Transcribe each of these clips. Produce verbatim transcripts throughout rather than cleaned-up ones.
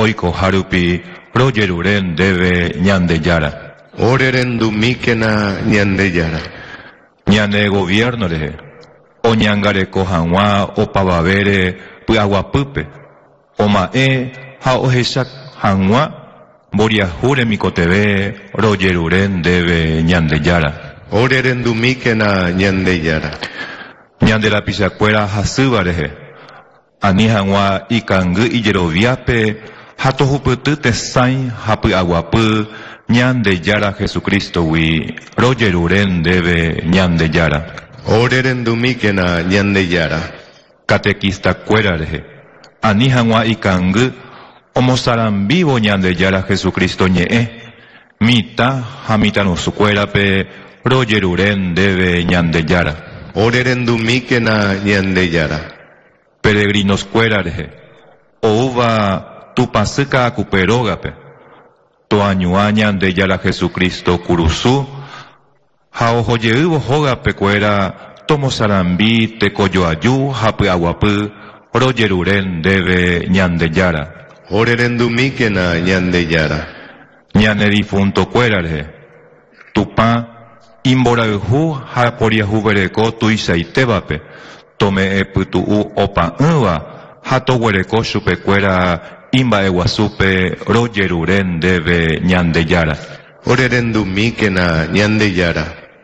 oiko harupi rojeruren debe ñande yara. Oreren dumíkena ñande yara. Ñande gobierno rehe. Oñangare kohanwa opavavere pyaguapype. Oma'e ha ohechak hanwa mboriahure mikoteve rojeruren debe ñande yara. Oreren dumíkena ñande yara. Ñande la pichakuera hasýva rehe. Ani hag̃ua ikangy ijeroviápe ha tohupyty tesãi ha py'aguapy ñande jára Jesucristogui rojeruren ndéve ñande jára. Orerendumíkena ñande jára. Catequistakuéra rehe. Ani hag̃ua ikangy omosarambívo ñande jára Jesucristo ñe'ẽ mitã ha mitãnosukuérape rojeruren ndéve ñande jára. Orerendumíkena ñande jára. Peregrinoskuéra rehe. Oúva tupasy ka'akupe rógape. Toañuã ñande jára Jesucristo kurusu ha ohojeývo hógapekuéra tomosarambi tekojoaju ha py'aguapy rojeruren ndéve ñande jára. Orerendumíkena ñande jára. Ñane difuntokuéra rehe. Tupã imborayhu ha poriahuvereko tuichaitévape tome'ẽ pytu'u opa'ỹva ha toguereko chupekuéra imba'eguasúpe rojeruren ndéve ñande jára. Orerendumíkena ñande jára.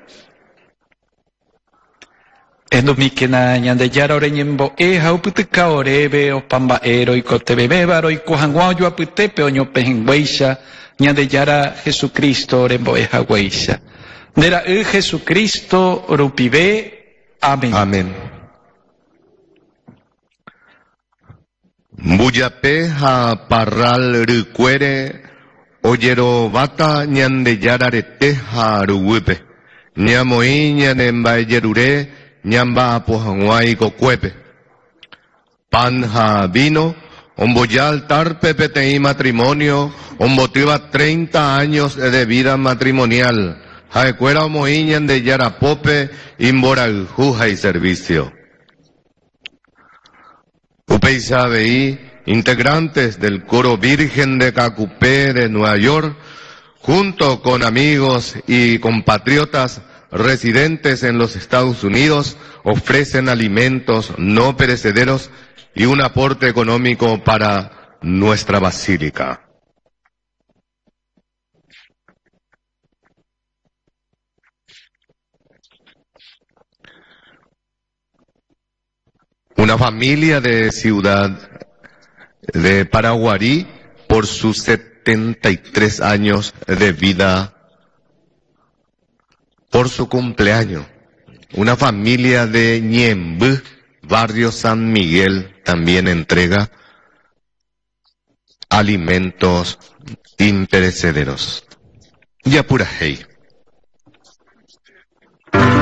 Endumíkena ñande jára oreñembo'e ha upytyka oréve opa mba'e roikotevevéva roiko hag̃ua ojoapytépe oñopehẽguéicha ñande jára Jesucristo rembo'e haguéicha. Nde ra'y Jesucristo rupive. Amén. Amén. Mbujape ha parral rykuére ojerováta ñande jára rete ha ruguýpe. Ñamoĩ ñane mba'ejerure ñamba'apo hag̃ua ikokuépe. Pan ha vino omboja altarpe peteĩ matrimonio ombotýva treinta años de vida matrimonial. Ha'ekuéra omoĩ ñande járapópe imborayhu ha servicio. Upéicha avei integrantes del coro Virgen de Cacupé de Nueva York, junto con amigos y compatriotas residentes en los Estados Unidos, ofrecen alimentos no perecederos y un aporte económico para nuestra basílica. Una familia de Ciudad de Paraguarí, por sus setenta y tres años de vida, por su cumpleaños. Una familia de Ñembú, barrio San Miguel, también entrega alimentos imperecederos. Yapurajey.